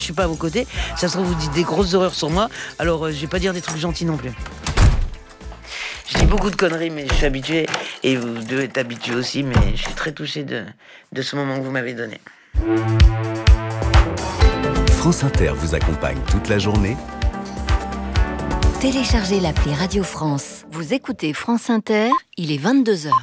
Je suis pas à vos côtés. Ça se trouve, vous dites des grosses horreurs sur moi. Alors, je vais pas dire des trucs gentils non plus. Je dis beaucoup de conneries, mais je suis habitué. Et vous devez être habitué aussi, mais je suis très touché de ce moment que vous m'avez donné. France Inter vous accompagne toute la journée. Téléchargez l'appli Radio France. Vous écoutez France Inter, il est 22h.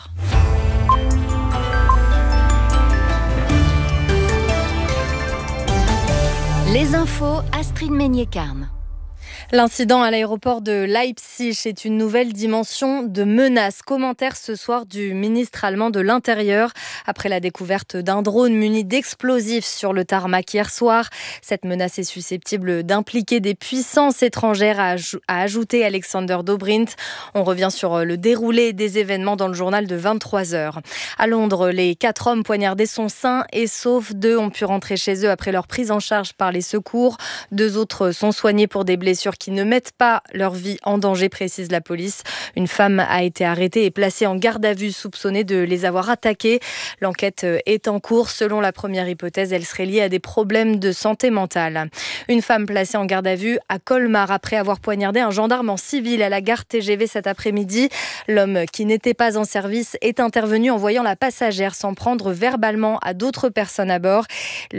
Les infos, Astrid Meignet-Carne. L'incident à l'aéroport de Leipzig est une nouvelle dimension de menace. Commentaire ce soir du ministre allemand de l'Intérieur après la découverte d'un drone muni d'explosifs sur le tarmac hier soir. Cette menace est susceptible d'impliquer des puissances étrangères, a ajouté Alexander Dobrindt. On revient sur le déroulé des événements dans le journal de 23h. À Londres, les 4 hommes poignardés sont sains et saufs. 2 ont pu rentrer chez eux après leur prise en charge par les secours. 2 autres sont soignés pour des blessures qui ne mettent pas leur vie en danger, précise la police. Une femme a été arrêtée et placée en garde à vue, soupçonnée de les avoir attaqués. L'enquête est en cours. Selon la première hypothèse, elle serait liée à des problèmes de santé mentale. Une femme placée en garde à vue à Colmar après avoir poignardé un gendarme en civil à la gare TGV cet après-midi. L'homme, qui n'était pas en service, est intervenu en voyant la passagère s'en prendre verbalement à d'autres personnes à bord.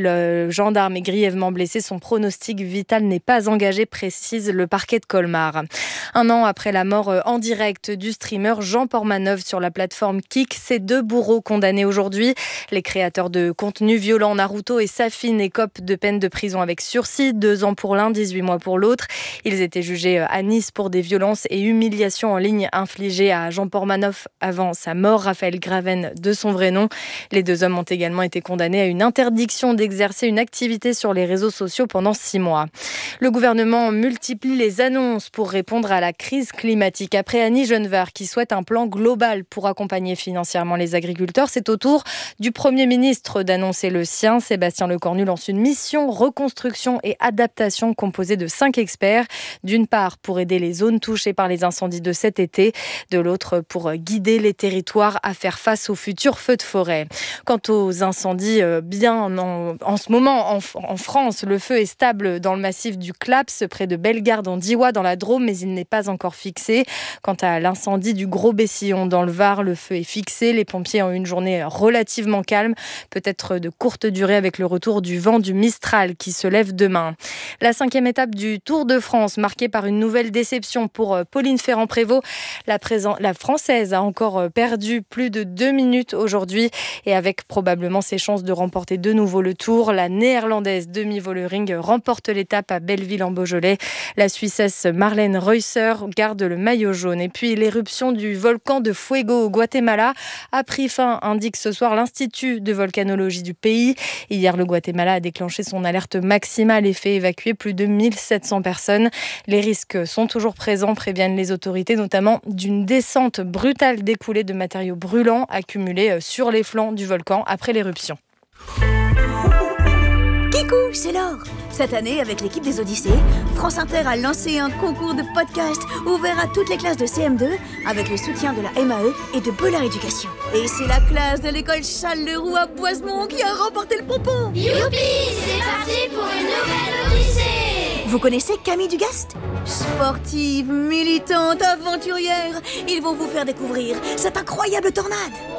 Le gendarme est grièvement blessé. Son pronostic vital n'est pas engagé, précise le parquet de Colmar. 1 an après la mort en direct du streamer Jean Portmanœuvre sur la plateforme Kik, ces 2 bourreaux condamnés aujourd'hui. Les créateurs de contenus violents Naruto et Safine écopent de peine de prison avec sursis, 2 ans pour l'un, 18 mois pour l'autre. Ils étaient jugés à Nice pour des violences et humiliations en ligne infligées à Jean Portmanœuvre avant sa mort, Raphaël Graven de son vrai nom. Les 2 hommes ont également été condamnés à une interdiction d'exercer une activité sur les réseaux sociaux pendant 6 mois. Le gouvernement multiplie les annonces pour répondre à la crise climatique. Après Annie Genevard qui souhaite un plan global pour accompagner financièrement les agriculteurs, c'est au tour du Premier ministre d'annoncer le sien. Sébastien Lecornu lance une mission reconstruction et adaptation composée de 5 experts. D'une part, pour aider les zones touchées par les incendies de cet été. De l'autre, pour guider les territoires à faire face aux futurs feux de forêt. Quant aux incendies, en ce moment, en France, le feu est stable dans le massif du Claps, près de Bellegarde en Diois dans la Drôme, mais il n'est pas encore fixé. Quant à l'incendie du Gros Bessillon dans le Var, le feu est fixé. Les pompiers ont eu une journée relativement calme, peut-être de courte durée avec le retour du vent du Mistral qui se lève demain. La 5e étape du Tour de France, marquée par une nouvelle déception pour Pauline Ferrand-Prévot. La Française a encore perdu plus de 2 minutes aujourd'hui et avec probablement ses chances de remporter de nouveau le Tour, la Néerlandaise Demi Vollering remporte l'étape à Belleville-en-Beaujolais. La Suissesse Marlène Reusser garde le maillot jaune. Et puis l'éruption du volcan de Fuego au Guatemala a pris fin, indique ce soir l'Institut de volcanologie du pays. Hier, le Guatemala a déclenché son alerte maximale et fait évacuer plus de 1700 personnes. Les risques sont toujours présents, préviennent les autorités, notamment d'une descente brutale d'écoulées de matériaux brûlants accumulés sur les flancs du volcan après l'éruption. Kikou, c'est Laure. Cette année, avec l'équipe des Odyssées, France Inter a lancé un concours de podcast ouvert à toutes les classes de CM2 avec le soutien de la MAE et de Bellard Éducation. Et c'est la classe de l'école Charles-Leroux à Boisemont qui a remporté le pompon. Youpi, c'est parti pour une nouvelle Odyssée. Vous connaissez Camille Dugast ? Sportive, militante, aventurière, ils vont vous faire découvrir cette incroyable tornade.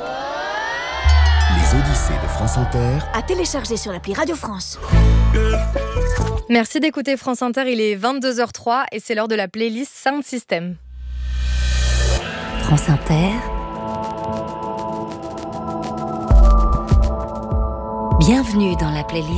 Les Odyssées de France Inter. À télécharger sur l'appli Radio France. Merci d'écouter France Inter, il est 22h03 et c'est l'heure de la playlist Sound System. France Inter. Bienvenue dans la playlist